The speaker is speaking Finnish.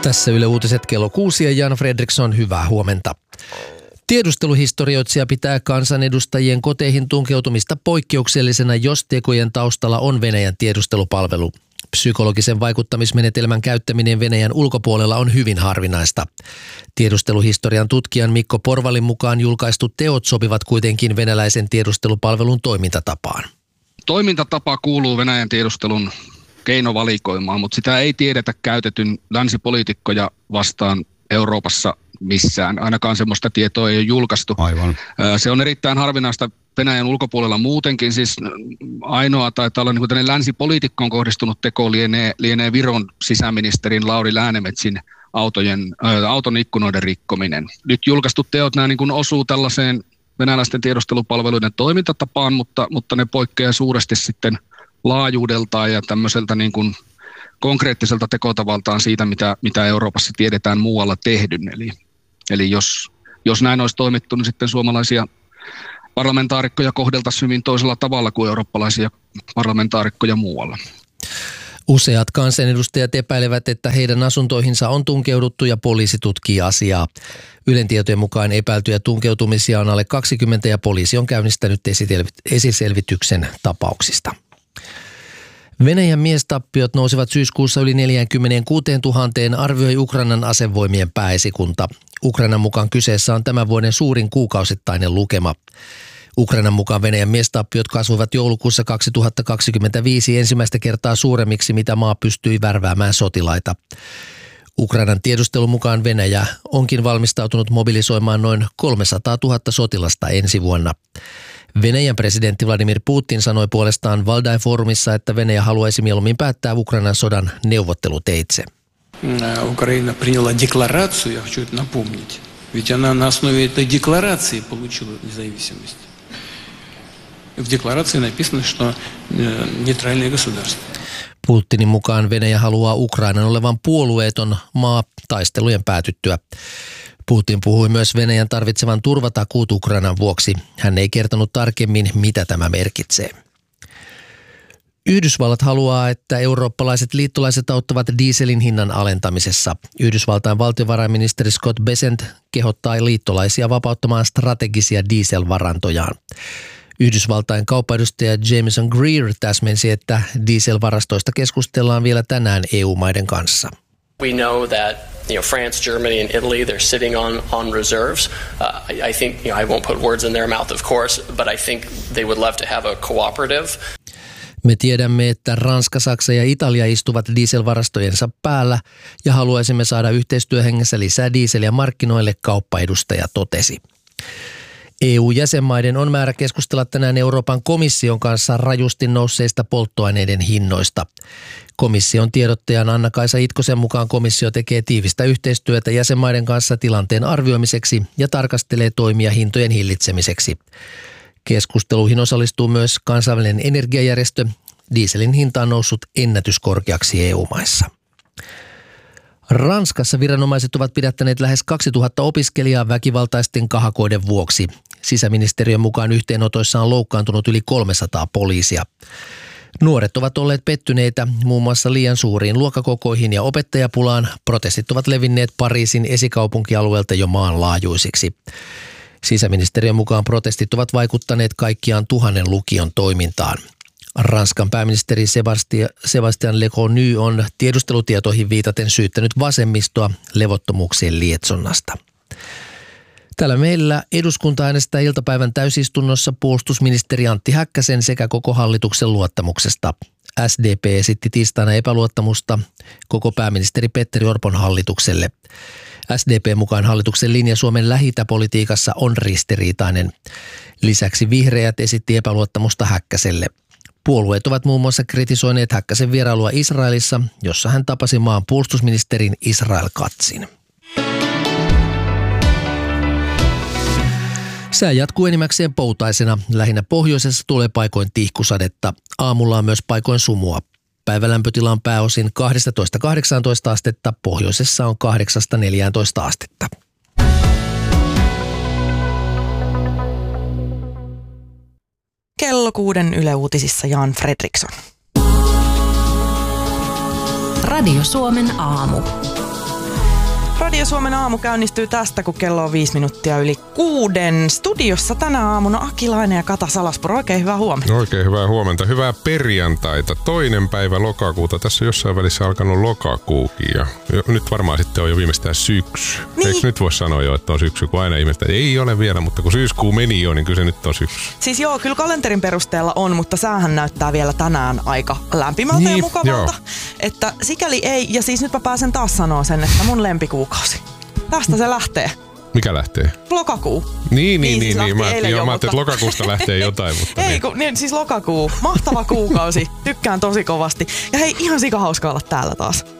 Tässä Yle Uutiset kello 6 ja Jan Fredriksson, hyvää huomenta. Tiedusteluhistorioitsija pitää kansanedustajien koteihin tunkeutumista poikkeuksellisena, jos tekojen taustalla on Venäjän tiedustelupalvelu. Psykologisen vaikuttamismenetelmän käyttäminen Venäjän ulkopuolella on hyvin harvinaista. Tiedusteluhistorian tutkijan Mikko Porvalin mukaan julkaistut teot sopivat kuitenkin venäläisen tiedustelupalvelun toimintatapaan. Toimintatapa kuuluu Venäjän tiedustelun keinovalikoimaan, mutta sitä ei tiedetä käytetyn länsipoliitikkoja vastaan Euroopassa missään. Ainakaan sellaista tietoa ei ole julkaistu. Aivan. Se on erittäin harvinaista Venäjän ulkopuolella muutenkin. Siis ainoa taitaa olla niin kuin länsipoliitikkoon kohdistunut teko lienee Viron sisäministerin Lauri Läänemetsin auton ikkunoiden rikkominen. Nyt julkaistut teot nämä niin kuin osuu tällaiseen venäläisten tiedustelupalveluiden toimintatapaan, mutta ne poikkeaa suuresti sitten laajuudeltaan ja tämmöiseltä niin kuin konkreettiselta tekotavaltaan siitä, mitä Euroopassa tiedetään muualla tehdyn. Eli jos näin olisi toimittu, niin sitten suomalaisia parlamentaarikkoja kohdeltaisiin hyvin toisella tavalla kuin eurooppalaisia parlamentaarikkoja muualla. Useat kansanedustajat epäilevät, että heidän asuntoihinsa on tunkeuduttu ja poliisi tutkii asiaa. Ylen tietojen mukaan epäiltyjä tunkeutumisia on alle 20 ja poliisi on käynnistänyt esiselvityksen tapauksista. Venäjän miestappiot nousivat syyskuussa yli 46 000, arvioi Ukrainan asevoimien pääesikunta. Ukrainan mukaan kyseessä on tämän vuoden suurin kuukausittainen lukema. Ukrainan mukaan Venäjän miestappiot kasvoivat joulukuussa 2025 ensimmäistä kertaa suuremmiksi, mitä maa pystyi värväämään sotilaita. Ukrainan tiedustelun mukaan Venäjä onkin valmistautunut mobilisoimaan noin 300 000 sotilasta ensi vuonna. Venäjän presidentti Vladimir Putin sanoi puolestaan Valdai-foorumissa, että Venäjä haluaisi mieluummin päättää Ukrainan sodan neuvotteluteitse. Ukraina приняла декларацию, я хочу это напомнить. Ведь она на основе этой декларации получила независимость. В декларации написано, что нейтральное государство. Putinin mukaan Venäjä haluaa Ukrainan olevan puolueeton maa taistelujen päätyttyä. Putin puhui myös Venäjän tarvitsevan turvatakuut Ukrainan vuoksi. Hän ei kertonut tarkemmin, mitä tämä merkitsee. Yhdysvallat haluaa, että eurooppalaiset liittolaiset auttavat dieselin hinnan alentamisessa. Yhdysvaltain valtiovarainministeri Scott Bessent kehottaa liittolaisia vapauttamaan strategisia dieselvarantojaan. Yhdysvaltain kauppaedustaja Jameson Greer täsmensi, että dieselvarastoista keskustellaan vielä tänään EU-maiden kanssa. We know that France, Germany and Italy, they're sitting on reserves. I think I won't put words in their mouth, of course, but I think they would love to have a cooperative. Me tiedämme, että Ranska, Saksa ja Italia istuvat dieselvarastojensa päällä ja haluaisimme saada yhteistyöhengessä lisää dieseliä markkinoille, kauppaedustaja totesi. EU-jäsenmaiden on määrä keskustella tänään Euroopan komission kanssa rajusti nousseista polttoaineiden hinnoista. Komission tiedottajan Anna-Kaisa Itkosen mukaan komissio tekee tiivistä yhteistyötä jäsenmaiden kanssa tilanteen arvioimiseksi ja tarkastelee toimia hintojen hillitsemiseksi. Keskusteluihin osallistuu myös kansainvälinen energiajärjestö. Dieselin hinta on noussut ennätyskorkeaksi EU-maissa. Ranskassa viranomaiset ovat pidättäneet lähes 2000 opiskelijaa väkivaltaisten kahakoiden vuoksi. Sisäministeriön mukaan yhteenotoissa on loukkaantunut yli 300 poliisia. Nuoret ovat olleet pettyneitä muun muassa liian suuriin luokkakokoihin ja opettajapulaan. Protestit ovat levinneet Pariisin esikaupunkialueelta jo maanlaajuisiksi. Sisäministeriön mukaan protestit ovat vaikuttaneet kaikkiaan 1000 lukion toimintaan. Ranskan pääministeri Sébastien Lecornu on tiedustelutietoihin viitaten syyttänyt vasemmistoa levottomuuksien lietsonnasta. Täällä meillä eduskunta äänestää iltapäivän täysistunnossa puolustusministeri Antti Häkkäsen sekä koko hallituksen luottamuksesta. SDP esitti tiistaina epäluottamusta koko pääministeri Petteri Orpon hallitukselle. SDP mukaan hallituksen linja Suomen lähi-itäpolitiikassa on ristiriitainen. Lisäksi vihreät esitti epäluottamusta Häkkäselle. Puolueet ovat muun muassa kritisoineet Häkkäsen vierailua Israelissa, jossa hän tapasi maan puolustusministerin Israel Katzin. Sää jatkuu enimmäkseen poutaisena. Lähinnä pohjoisessa tulee paikoin tihkusadetta. Aamulla on myös paikoin sumua. Päivälämpötila on pääosin 12–18 astetta, pohjoisessa on 8–14 astetta. Kello 6 Yle Uutisissa Jan Fredriksson. Radio Suomen aamu. Radio Suomen aamu käynnistyy tästä, kun kello on 5 minuuttia yli 6. Studiossa tänä aamuna Aki Laine ja Kata Salaspuro. Oikein hyvää huomenta. Oikein hyvää huomenta. Hyvää perjantaita. 2. päivä lokakuuta. Tässä jossain välissä alkanut lokakuukin. Ja nyt varmaan sitten on jo viimeistään syksy. Niin. Eikö nyt voi sanoa jo, että on syksy, kun aina ihmistä ei ole vielä, mutta kun syyskuu meni jo, niin kyllä se nyt on syksy. Siis joo, kyllä kalenterin perusteella on, mutta säähän näyttää vielä tänään aika lämpimältä ja mukavalta. Joo. Että sikäli ei, ja siis nyt mä pääsen taas sanoa sen, että mun lempikuukausi. Tästä se lähtee. Mikä lähtee? Lokakuu. Niin. Mä ajattelin, että lokakuusta lähtee jotain, mutta ei, siis lokakuu. Mahtava kuukausi. Tykkään tosi kovasti. Ja hei, ihan sikahauskaa olla täällä taas.